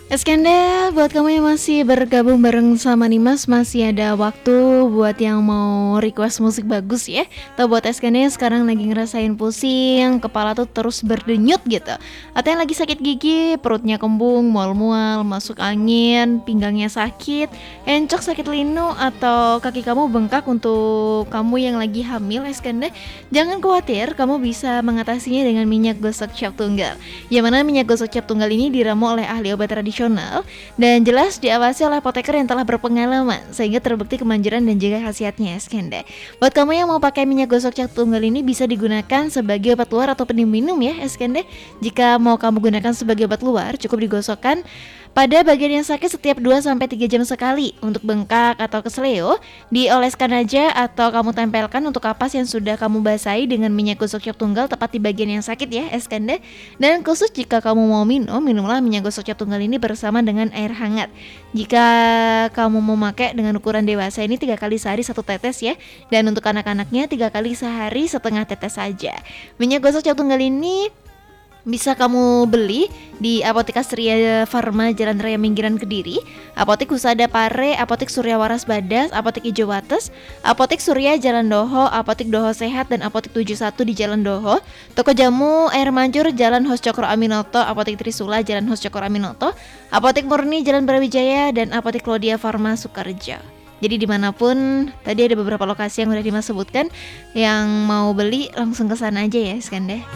Eskenda, buat kamu yang masih bergabung bareng sama Nimas, masih ada waktu buat yang mau request musik bagus ya. Atau buat Eskenda yang sekarang lagi ngerasain pusing, kepala tuh terus berdenyut gitu. Atau yang lagi sakit gigi, perutnya kembung, mual-mual, masuk angin, pinggangnya sakit, encok sakit linu, atau kaki kamu bengkak untuk kamu yang lagi hamil Eskenda. Jangan khawatir, kamu bisa mengatasinya dengan minyak gosok cap tunggal. Yang mana minyak gosok cap tunggal ini diramu oleh ahli obat tradisional dan jelas diawasi oleh apoteker yang telah berpengalaman sehingga terbukti kemanjuran dan juga khasiatnya Eskenda. Buat kamu yang mau pakai minyak gosok cap tunggal ini bisa digunakan sebagai obat luar atau minum ya Eskenda. Jika mau kamu gunakan sebagai obat luar, cukup digosokkan pada bagian yang sakit setiap 2-3 jam sekali. Untuk bengkak atau kesleo, dioleskan aja atau kamu tempelkan untuk kapas yang sudah kamu basahi dengan minyak gosok cap tunggal tepat di bagian yang sakit ya Eskanda. Dan khusus jika kamu mau minum, minumlah minyak gosok cap tunggal ini bersama dengan air hangat. Jika kamu mau pakai dengan ukuran dewasa ini 3 kali sehari 1 tetes ya. Dan untuk anak-anaknya 3 kali sehari setengah tetes saja. Minyak gosok cap tunggal ini bisa kamu beli di Apotek Astria Farma Jalan Raya Minggiran Kediri, Apotek Husada Pare, Apotek Surya Waras Badas, Apotek Ijo Wates, Apotek Surya Jalan Doho, Apotek Doho Sehat, dan Apotek 71 di Jalan Doho, Toko Jamu Air Mancur Jalan Hos Cokro Aminoto, Apotek Trisula Jalan Hos Cokro Aminoto, Apotek Murni Jalan Brawijaya, dan Apotek Claudia Farma Sukarjo. Jadi dimanapun, tadi ada beberapa lokasi yang udah Dimas sebutkan, yang mau beli langsung ke sana aja ya Skanda.